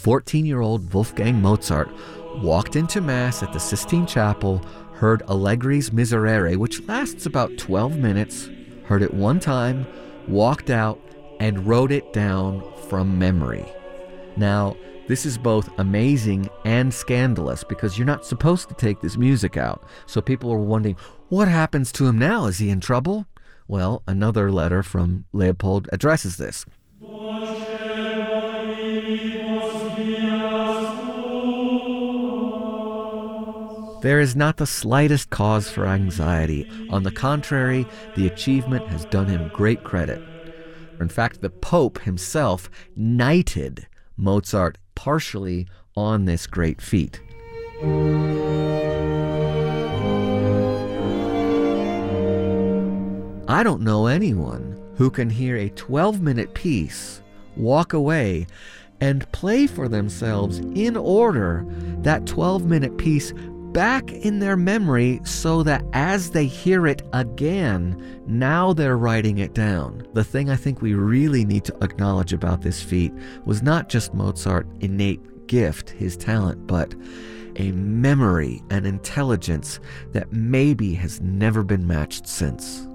14-year-old Wolfgang Mozart walked into Mass at the Sistine Chapel, heard Allegri's Miserere, which lasts about 12 minutes, heard it one time, walked out, and wrote it down from memory. Now, this is both amazing and scandalous because you're not supposed to take this music out. So people are wondering, what happens to him now? Is he in trouble? Well, another letter from Leopold addresses this. There is not the slightest cause for anxiety. On the contrary, the achievement has done him great credit. In fact, the Pope himself knighted Mozart partially on this great feat. I don't know anyone who can hear a 12-minute piece, walk away, and play for themselves in order that 12-minute piece back in their memory so that as they hear it again, now they're writing it down. The thing I think we really need to acknowledge about this feat was not just Mozart's innate gift, his talent, but a memory and intelligence that maybe has never been matched since.